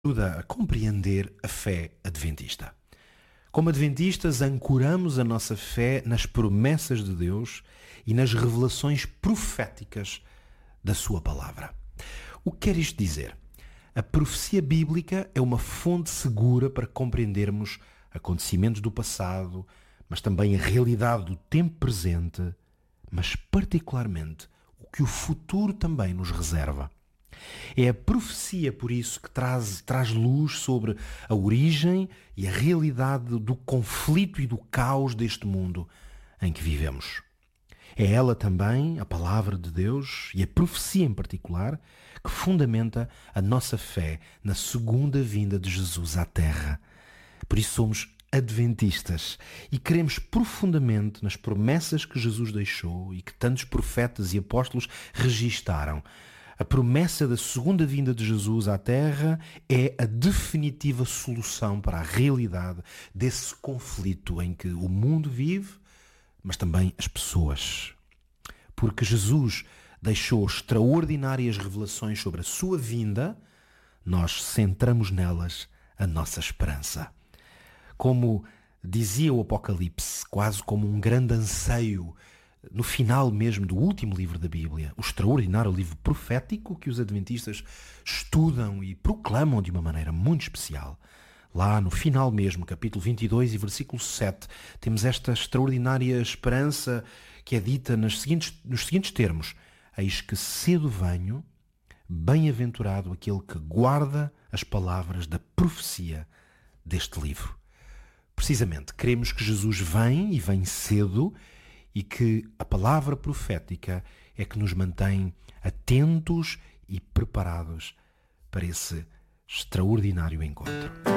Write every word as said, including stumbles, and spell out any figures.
Ajuda a compreender a fé adventista. Como adventistas, ancoramos a nossa fé nas promessas de Deus e nas revelações proféticas da sua palavra. O que quer isto dizer? A profecia bíblica é uma fonte segura para compreendermos acontecimentos do passado, mas também a realidade do tempo presente, mas particularmente o que o futuro também nos reserva. É a profecia, por isso, que traz, traz luz sobre a origem e a realidade do conflito e do caos deste mundo em que vivemos. É ela também, a palavra de Deus, e a profecia em particular, que fundamenta a nossa fé na segunda vinda de Jesus à Terra. Por isso somos adventistas e cremos profundamente nas promessas que Jesus deixou e que tantos profetas e apóstolos registaram. A promessa da segunda vinda de Jesus à Terra é a definitiva solução para a realidade desse conflito em que o mundo vive, mas também as pessoas. Porque Jesus deixou extraordinárias revelações sobre a sua vinda, nós centramos nelas a nossa esperança. Como dizia o Apocalipse, quase como um grande anseio, no final mesmo do último livro da Bíblia, o extraordinário livro profético que os adventistas estudam e proclamam de uma maneira muito especial. Lá no final mesmo, capítulo vinte e dois e versículo sete, temos esta extraordinária esperança que é dita nos seguintes, nos seguintes termos: eis que cedo venho, bem-aventurado aquele que guarda as palavras da profecia deste livro. Precisamente, queremos que Jesus vem e vem cedo, e que a palavra profética é que nos mantém atentos e preparados para esse extraordinário encontro.